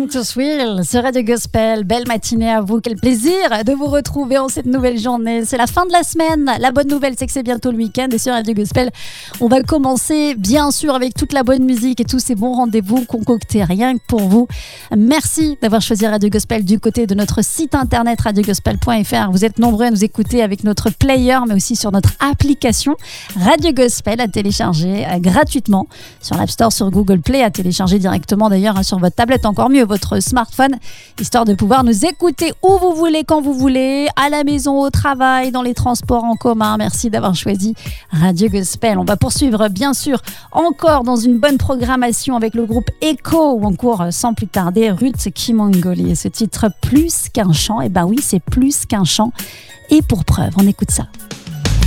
to Thrill sur Radio Gospel. Belle matinée à vous. Quel plaisir de vous retrouver en cette nouvelle journée. C'est la fin de la semaine. La bonne nouvelle, c'est que c'est bientôt le week-end. Et sur Radio Gospel, on va commencer bien sûr avec toute la bonne musique et tous ces bons rendez-vous concoctés rien que pour vous. Merci d'avoir choisi Radio Gospel du côté de notre site internet radiogospel.fr. Vous êtes nombreux à nous écouter avec notre player, mais aussi sur notre application Radio Gospel à télécharger gratuitement sur l'App Store, sur Google Play, à télécharger directement d'ailleurs sur votre tablette, encore mieux votre smartphone, histoire de pouvoir nous écouter où vous voulez, quand vous voulez, à la maison, au travail, dans les transports en commun. Merci d'avoir choisi Radio Gospel. On va poursuivre bien sûr encore dans une bonne programmation avec le groupe Echo ou encore sans plus tarder Ruth Kimangoli et ce titre Plus qu'un chant. Et ben oui, c'est plus qu'un chant et pour preuve, on écoute ça.